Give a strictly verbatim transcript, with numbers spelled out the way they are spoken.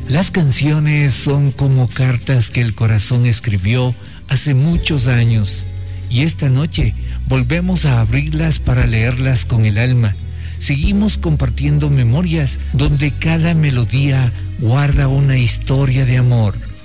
Las canciones son como cartas que el corazón escribió hace muchos años, y esta noche volvemos a abrirlas para leerlas con el alma. Seguimos compartiendo memorias donde cada melodía guarda una historia de amor.